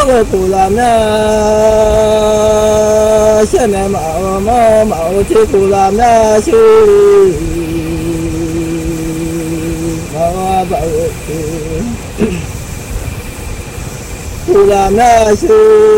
个古兰那，现在毛去古兰那去，毛宝去古兰那去。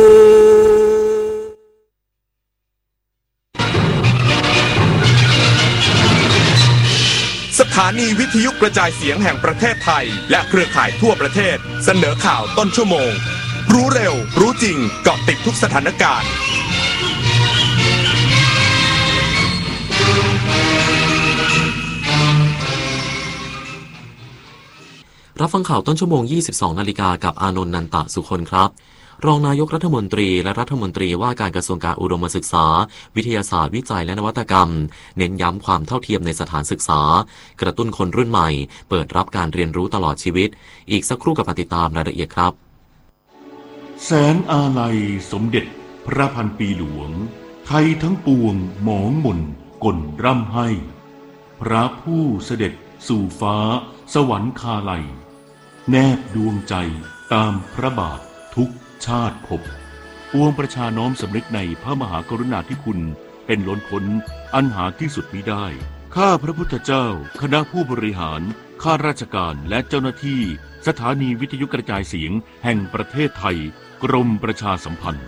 สถานีวิทยุกระจายเสียงแห่งประเทศไทยและเครือข่ายทั่วประเทศเสนอข่าวต้นชั่วโมงรู้เร็วรู้จริงเกาะติดทุกสถานการณ์รับฟังข่าวต้นชั่วโมง 22 นาฬิกากับอานนท์ นันตะสุคนครับรองนายกรัฐมนตรีและรัฐมนตรีว่าการกระทรวงการอุดมศึกษาวิทยาศาสตร์วิจัยและนวัตกรรมเน้นย้ำความเท่าเทียมในสถานศึกษากระตุ้นคนรุ่นใหม่เปิดรับการเรียนรู้ตลอดชีวิตอีกสักครู่กับติดตามรายละเอียดครับแสนอาลัยสมเด็จพระพันปีหลวงไทยทั้งปวงหมองหม่นก่นร่ำให้พระผู้เสด็จสู่ฟ้าสวรรคาลัยแนบดวงใจตามพระบาททุกชาติภพปวงประชาน้อมสำนึกในพระมหากรุณาธิคุณเป็นล้นพ้นอันหาที่สุดมิได้ข้าพระพุทธเจ้าคณะผู้บริหารข้าราชการและเจ้าหน้าที่สถานีวิทยุกระจายเสียงแห่งประเทศไทยกรมประชาสัมพันธ์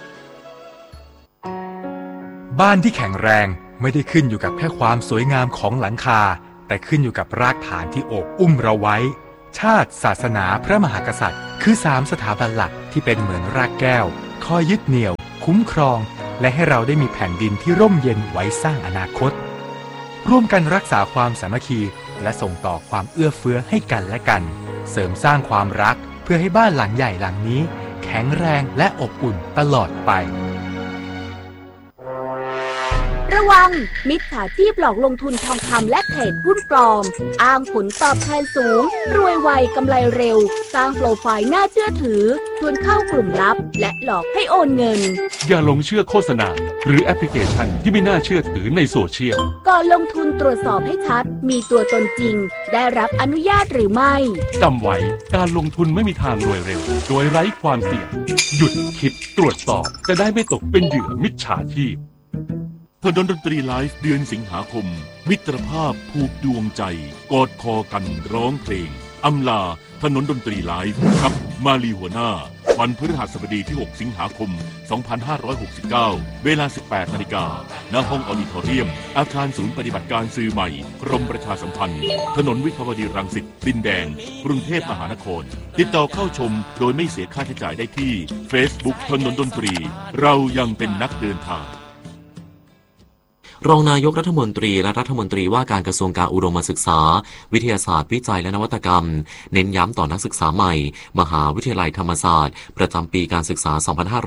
บ้านที่แข็งแรงไม่ได้ขึ้นอยู่กับแค่ความสวยงามของหลังคาแต่ขึ้นอยู่กับรากฐานที่โอบอุ้มเราไว้ชาติศาสนาพระมหากษัตริย์คือ3สถาบันหลักที่เป็นเหมือนรากแก้วคอยยึดเหนี่ยวคุ้มครองและให้เราได้มีแผ่นดินที่ร่มเย็นไว้สร้างอนาคตร่วมกันรักษาความสามัคคีและส่งต่อความเอื้อเฟื้อให้กันและกันเสริมสร้างความรักเพื่อให้บ้านหลังใหญ่หลังนี้แข็งแรงและอบอุ่นตลอดไประวังมิจฉาชีพหลอกลงทุนทองคำและเทรดหุ้นปลอมอ้างผลตอบแทนสูงรวยไวกำไรเร็วสร้างโปรไฟล์น่าเชื่อถือชวนเข้ากลุ่มลับและหลอกให้โอนเงินอย่าหลงเชื่อโฆษณาหรือแอปพลิเคชันที่ไม่น่าเชื่อถือในโซเชียลก่อนลงทุนตรวจสอบให้ชัดมีตัวตนจริงได้รับอนุญาตหรือไม่จำไว้การลงทุนไม่มีทางรวยเร็วโดยไร้ความเสี่ยงหยุดคิดตรวจสอบจะได้ไม่ตกเป็นเหยื่อมิจฉาชีพถนนดนตรีไลฟ์เดือนสิงหาคมมิตรภาพผูกดวงใจกอดคอกันร้องเพลงอำลาถนนดนตรีไลฟ์ครับมาลีหัวหน้าวันพฤหัสบดีที่6สิงหาคม2569เวลา 18 นาฬิกาณห้องออดิทอเรียมอาคารศูนย์ปฏิบัติการสื่อใหม่กรมประชาสัมพันธ์ถนนวิภาวดีรังสิตดินแดงกรุงเทพมหานครติดต่อเข้าชมโดยไม่เสียค่าใช้จ่ายได้ที่ Facebook ถนนดนตรีเรายังเป็นนักเดินทางรองนายกรัฐมนตรีและรัฐมนตรีว่าการกระทรวงการอุดมศึกษาวิทยาศาสตร์วิจัยและนวัตกรรมเน้นย้ำต่อนักศึกษาใหม่มหาวิทยาลัยธรรมศาสตร์ประจำปีการศึกษา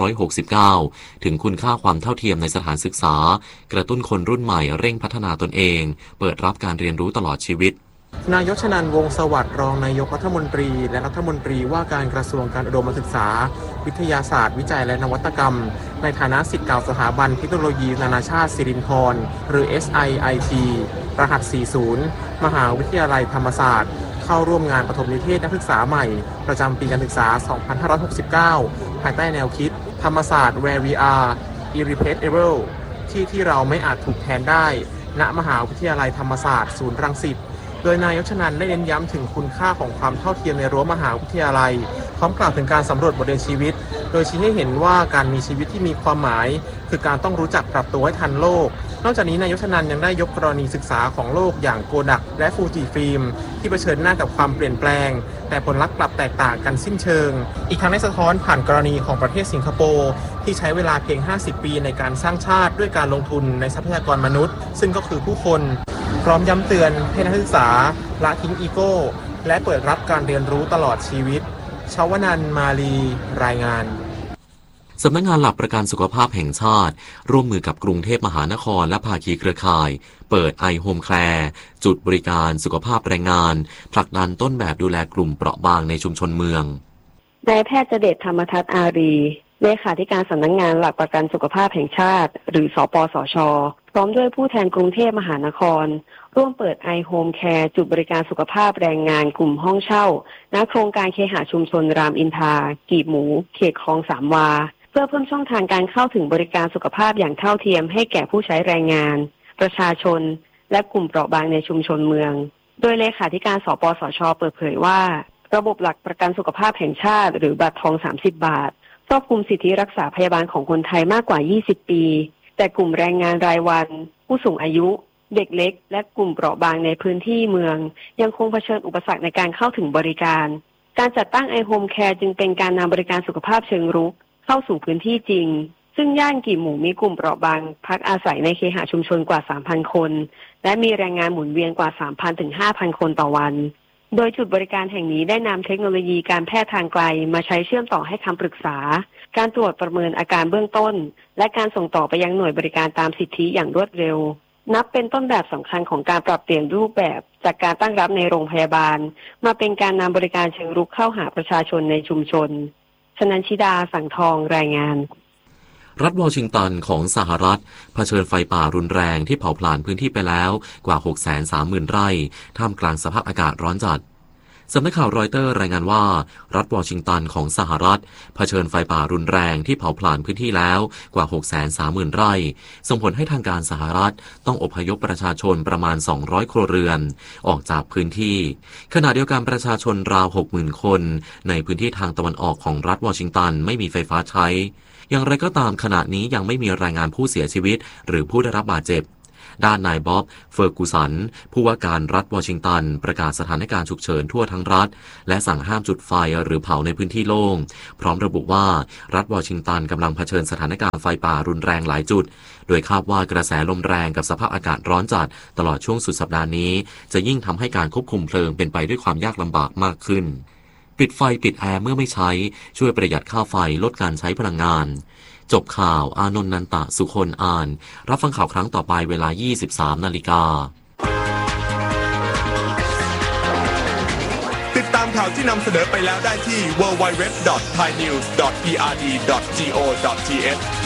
2569 ถึงคุณค่าความเท่าเทียมในสถานศึกษากระตุ้นคนรุ่นใหม่เร่งพัฒนาตนเองเปิดรับการเรียนรู้ตลอดชีวิตนายกชนันท์ วงศ์สวัสดิ์รองนายกรัฐมนตรีและรัฐมนตรีว่าการกระทรวงการอุดมศึกษาวิทยาศาสตร์วิจัยและนวัตกรรมในฐานะศิษย์เก่าสถาบันเทคโนโลยีนานาชาติสิรินธรหรือ SIIT รหัส 40 มหาวิทยาลัยธรรมศาสตร์เข้าร่วมงานปฐมนิเทศนักศึกษาใหม่ประจำปีการศึกษา 2569 ภายใต้แนวคิดธรรมศาสตร์ where we are irreplaceable ที่เราไม่อาจถูกแทนได้ณมหาวิทยาลัยธรรมศาสตร์ศูนย์รังสิตโดยนายกชนันท์ได้เน้นย้ำถึงคุณค่าของความเท่าเทียมในรั้วมหาวิทยาลัยพร้อมกล่าวถึงการสำรวจบทเรียนชีวิตโดยชี้ให้เห็นว่าการมีชีวิตที่มีความหมายคือการต้องรู้จักปรับตัวให้ทันโลกนอกจากนี้นายกชนันท์ยังได้ยกกรณีศึกษาของโลกอย่างโกดักและฟูจิฟิล์มที่เผชิญหน้ากับความเปลี่ยนแปลงแต่ผลลัพธ์กลับแตกต่างกันสิ้นเชิงอีกทั้งได้สะท้อนผ่านกรณีของประเทศสิงคโปร์ที่ใช้เวลาเพียง 50 ปีในการสร้างชาติด้วยการลงทุนในทรัพยากรมนุษย์ซึ่งก็คือผู้คนพร้อมย้ำเตือนให้นักศึกษาละทิ้งอีโก้และเปิดรับการเรียนรู้ตลอดชีวิตชวนันท์ มาลีรายงานสำนักงานหลักประกันสุขภาพแห่งชาติร่วมมือกับกรุงเทพมหานครและภาคีเครือข่ายเปิดไอโฮมแคร์จุดบริการสุขภาพแรงงานผลักดันต้นแบบดูแลกลุ่มเปราะบางในชุมชนเมืองนายแพทย์เจเดชธรรมทัศน์อารีเลขาธิการสำนักงานหลักประกันสุขภาพแห่งชาติหรือสปสช.พร้อมด้วยผู้แทนกรุงเทพมหานครร่วมเปิด iHome Care จุดบริการสุขภาพแรงงานกลุ่มห้องเช่าณโครงการเคหะชุมชนรามอินทรากีบหมูเขตคลองสามวาเพื่อเพิ่มช่องทางการเข้าถึงบริการสุขภาพอย่างเท่าเทียมให้แก่ผู้ใช้แรงงานประชาชนและกลุ่มเปราะบางในชุมชนเมืองโดยเลขาธิการสปสช.เปิดเผยว่าระบบหลักประกันสุขภาพแห่งชาติหรือบัตรทอง30 บาทครอบคลุมสิทธิรักษาพยาบาลของคนไทยมากกว่า20 ปีแต่กลุ่มแรงงานรายวันผู้สูงอายุเด็กเล็กและกลุ่มเปราะบางในพื้นที่เมืองยังคงเผชิญอุปสรรคในการเข้าถึงบริการการจัดตั้ง iHome Care จึงเป็นการนำบริการสุขภาพเชิงรุกเข้าสู่พื้นที่จริงซึ่งย่านกีบหมูมีกลุ่มเปราะบางพักอาศัยในเคหะชุมชนกว่า 3,000 คนและมีแรงงานหมุนเวียนกว่า 3,000 ถึง 5,000 คนต่อวันโดยจุดบริการแห่งนี้ได้นำเทคโนโลยีการแพทย์ทางไกลมาใช้เชื่อมต่อให้คำปรึกษาการตรวจประเมินอาการเบื้องต้นและการส่งต่อไปยังหน่วยบริการตามสิทธิอย่างรวดเร็วนับเป็นต้นแบบสำคัญของการปรับเปลี่ยนรูปแบบจากการตั้งรับในโรงพยาบาลมาเป็นการนำบริการเชิงรุกเข้าหาประชาชนในชุมชนชนันชิดาสังทองรายงานรัฐวอชิงตันของสหรัฐเผชิญไฟป่ารุนแรงที่เผาผลาญพื้นที่ไปแล้วกว่า 630,000 ไร่ท่ามกลางสภาพอากาศร้อนจัดสำนักข่าวรอยเตอร์รายงานว่ารัฐวอชิงตันของสหรัฐเผชิญไฟป่ารุนแรงที่เผาผลาญพื้นที่แล้วกว่า 630,000 ไร่ส่งผลให้ทางการสหรัฐต้องอพยพประชาชนประมาณ200ครัวเรือนออกจากพื้นที่ขณะเดียวกันประชาชนราว 60,000 คนในพื้นที่ทางตะวันออกของรัฐวอชิงตันไม่มีไฟฟ้าใช้อย่างไรก็ตามขณะนี้ยังไม่มีรายงานผู้เสียชีวิตหรือผู้ได้รับบาดเจ็บด้านนายบ๊อบเฟอร์กูสันผู้ว่าการรัฐวอชิงตันประกาศสถานการณ์ฉุกเฉินทั่วทั้งรัฐและสั่งห้ามจุดไฟหรือเผาในพื้นที่โล่งพร้อมระบุว่ารัฐวอชิงตันกำลังเผชิญสถานการณ์ไฟป่ารุนแรงหลายจุดโดยคาดว่ากระแสลมแรงกับสภาพอากาศร้อนจัดตลอดช่วงสุดสัปดาห์นี้จะยิ่งทำให้การควบคุมเพลิงเป็นไปด้วยความยากลำบากมากขึ้นปิดไฟปิดแอร์เมื่อไม่ใช้ช่วยประหยัดค่าไฟลดการใช้พลังงานจบข่าวอานนท์นันตะสุคนอ่านรับฟังข่าวครั้งต่อไปเวลา 23:00 น. ติดตามข่าวที่นำเสนอไปแล้วได้ที่ www.thainews.prd.go.th